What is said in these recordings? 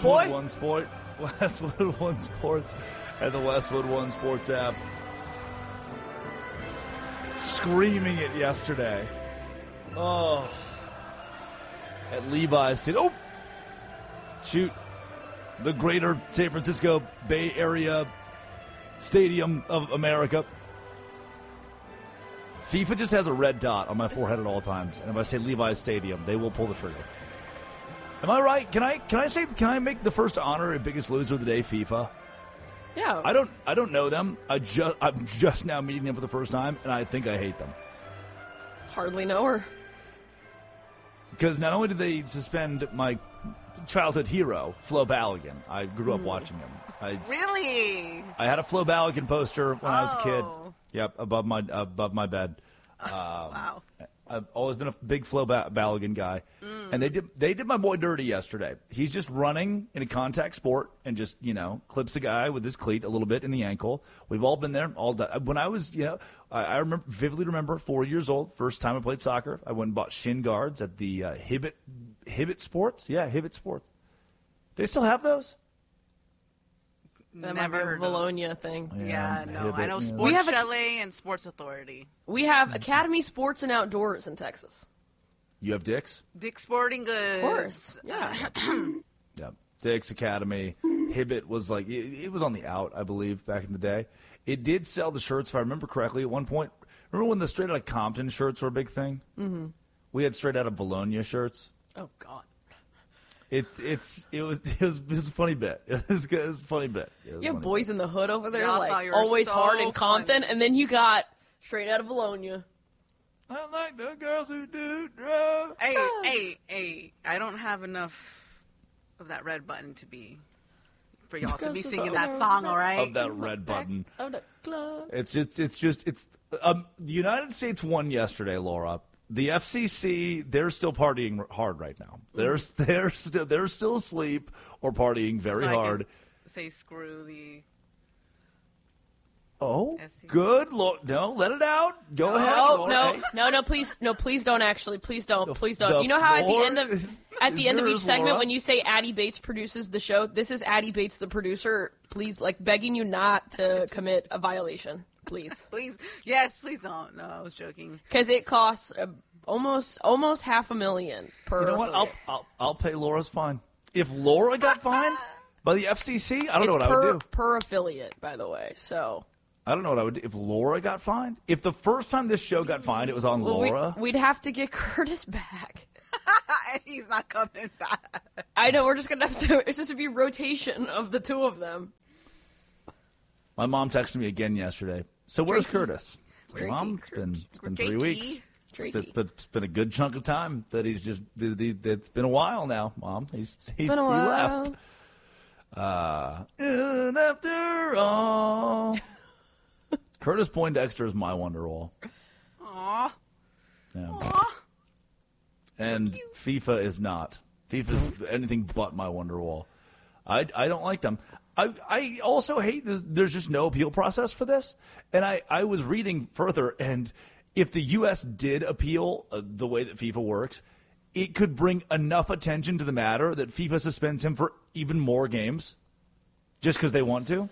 boy. Westwood One Sports and the Westwood One Sports app. Screaming it yesterday. Oh. At Levi's Stadium. Oh! Shoot. The greater San Francisco Bay Area Stadium of America. FIFA just has a red dot on my forehead at all times. And if I say Levi's Stadium, they will pull the trigger. Am I right? Can I make the first honor and biggest loser of the day FIFA? Yeah. I don't know them. I'm just now meeting them for the first time, and I think I hate them. Hardly know her. Because not only did they suspend my childhood hero, Flo Balogun. I grew up watching him. Really? I had a Flo Balogun poster when I was a kid. Oh. Yep, above my bed. Wow. I've always been a big Flo Balogun guy. And they did my boy dirty yesterday. He's just running in a contact sport and just, clips a guy with his cleat a little bit in the ankle. We've all been there. When I was, I vividly remember 4 years old, first time I played soccer. I went and bought shin guards at the Hibbett Sports. Yeah, Hibbett Sports. Do they still have those? That might be a Bologna thing. Yeah, no. Hibbett, I know yeah. Sports Chalet and Sports Authority. We have Academy Sports and Outdoors in Texas. You have Dick's? Dick's Sporting Goods. Of course. Yeah. Yeah. Dick's Academy. Hibbett was it was on the out, I believe, back in the day. It did sell the shirts, if I remember correctly, at one point. Remember when the Straight Outta Compton shirts were a big thing? Mm-hmm. We had Straight Outta Bologna shirts. Oh, God. It was a funny bit. It was a funny bit. You have Boys in the Hood over there, Y'all thought you were always so hard in Compton, funny. and then you got Straight Outta Bologna. I like the girls who do drugs. Hey, I don't have enough of that red button for y'all to be singing that song, all right? Of that red button. Of the club. The United States won yesterday, Laura. The FCC, they're still partying hard right now. They're still asleep or partying very hard. Say screw the. Oh, SEC. good. No, let it out. Go ahead. No, please don't actually. Please don't. You know how at the end of each segment Laura? when you say Addie Bates produces the show, this is Addie Bates the producer. Please, begging you not to commit a violation. Please. Please don't. No, I was joking. Because it costs almost $500,000 per. You know what? I'll pay Laura's fine. If Laura got fined by the FCC, I don't know what I would do. Per affiliate, by the way. So. I don't know what I would do if Laura got fined. If the first time this show got fined, it was on Laura. We'd have to get Curtis back. He's not coming back. I know. We're just gonna have to. It's just to be rotation of the two of them. My mom texted me again yesterday. So where's Curtis? Drakey. Mom, it's been 3 weeks. It's been a good chunk of time that he's just. It's been a while now, Mom. He left. And after all, Curtis Poindexter is my Wonderwall. Aww. Yeah. Aww. And FIFA is not. FIFA's anything but my Wonderwall. I don't like them. I also hate that there's just no appeal process for this. And I was reading further, and if the U.S. did appeal the way that FIFA works, it could bring enough attention to the matter that FIFA suspends him for even more games just because they want to.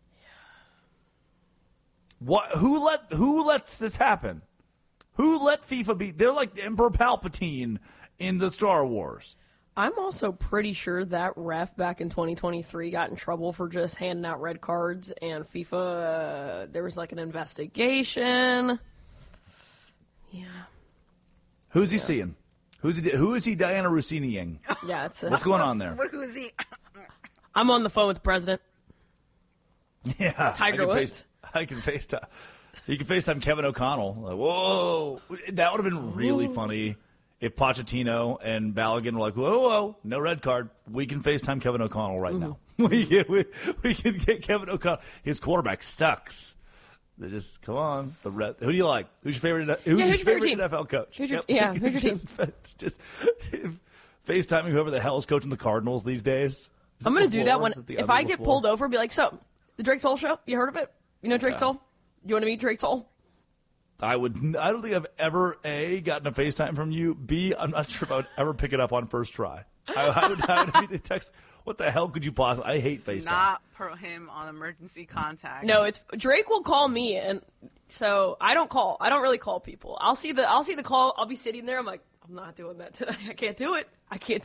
What? Who lets this happen? Who let FIFA be? They're like Emperor Palpatine in the Star Wars. I'm also pretty sure that ref back in 2023 got in trouble for just handing out red cards, and FIFA, there was like an investigation. Yeah. Who's he seeing? Who is he Diana Rossini-ing? Yeah, it's What's going on there? Who is he? I'm on the phone with the president. Yeah. It's Tiger Woods. I can FaceTime. You can FaceTime Kevin O'Connell. Like, whoa. That would have been really funny if Pochettino and Balogun were like, whoa, no red card. We can FaceTime Kevin O'Connell right now. We can get Kevin O'Connell. His quarterback sucks. They just, come on. Who do you like? Who's your favorite, who's your favorite team? NFL coach? Who's your team? Just FaceTiming whoever the hell is coaching the Cardinals these days. I'm going to do that when, if I get pulled over, be like, so, the Drake Toll show, you heard of it? You know Drake Toll? You want to meet Drake Toll? I don't think I've ever, A, gotten a FaceTime from you. B, I'm not sure if I would ever pick it up on first try. I would need to text. What the hell could you possibly? I hate FaceTime. Not put him on emergency contact. No, it's Drake will call me, and so I don't call. I don't really call people. I'll see the call. I'll be sitting there. I'm like, I'm not doing that today. I can't do it. I can't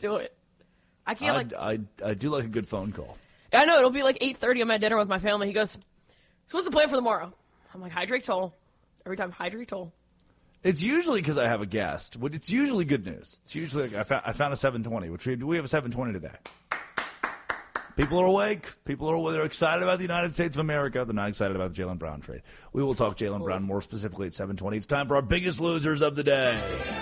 I do like a good phone call. I know it'll be like 8:30. I'm at dinner with my family. He goes, "So what's the plan for tomorrow?" I'm like, "Hi, Drake Toll." Every time, "Hi, Drake Toll." It's usually because I have a guest. It's usually good news. It's usually like I found a 720, which we have a 720 today. People are awake. They're excited about the United States of America. They're not excited about the Jaylen Brown trade. We will talk Jaylen Brown more specifically at 720. It's time for our biggest losers of the day.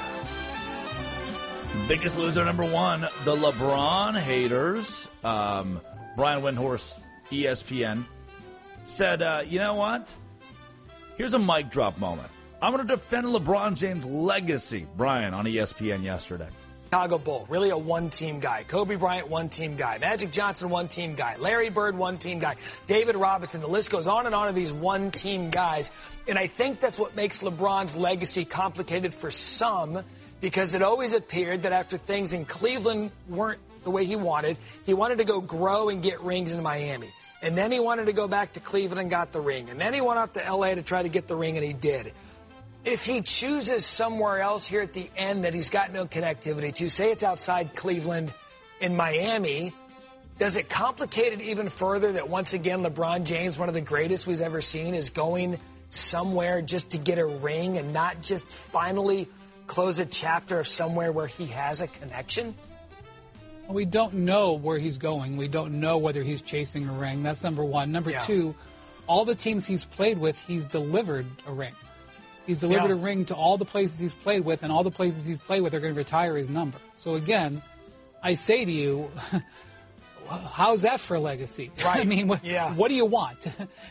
Biggest loser number one, the LeBron haters. Brian Windhorst, ESPN, said, you know what? Here's a mic drop moment. I'm going to defend LeBron James' legacy. Brian on ESPN yesterday. Chicago Bull, really a one-team guy. Kobe Bryant, one-team guy. Magic Johnson, one-team guy. Larry Bird, one-team guy. David Robinson, the list goes on and on of these one-team guys. And I think that's what makes LeBron's legacy complicated for some, because it always appeared that after things in Cleveland weren't the way he wanted to go grow and get rings in Miami. And then he wanted to go back to Cleveland and got the ring. And then he went off to L.A. to try to get the ring, and he did. If he chooses somewhere else here at the end that he's got no connectivity to, say it's outside Cleveland in Miami, does it complicate it even further that once again LeBron James, one of the greatest we've ever seen, is going somewhere just to get a ring and not just finally close a chapter of somewhere where he has a connection? We don't know where he's going. We don't know whether he's chasing a ring. That's number one. Number two, all the teams he's played with, he's delivered a ring. He's delivered a ring to all the places he's played with, and all the places he's played with are going to retire his number. So, again, I say to you, how's that for a legacy? Right. I mean, what do you want?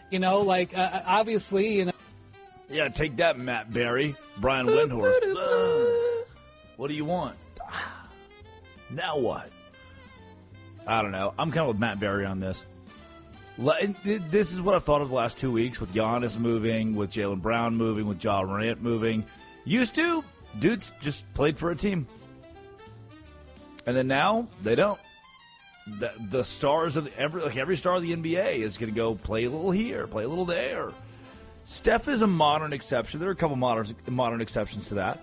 Obviously, Yeah, take that, Matt Berry. Brian Windhorst. What do you want? Now what? I don't know. I'm kind of with Matt Berry on this. This is what I've thought of the last 2 weeks with Giannis moving, with Jaylen Brown moving, with Ja Morant moving. Used to, dudes just played for a team. And then now, they don't. The stars of every star of the NBA is going to go play a little here, play a little there. Steph is a modern exception. There are a couple modern exceptions to that.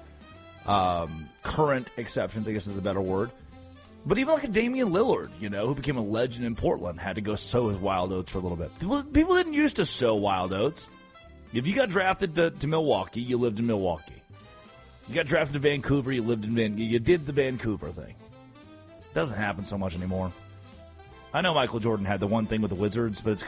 Current exceptions, I guess is a better word. But even like a Damian Lillard, who became a legend in Portland, had to go sow his wild oats for a little bit. People didn't used to sow wild oats. If you got drafted to Milwaukee, you lived in Milwaukee. You got drafted to Vancouver, you did the Vancouver thing. Doesn't happen so much anymore. I know Michael Jordan had the one thing with the Wizards, but it's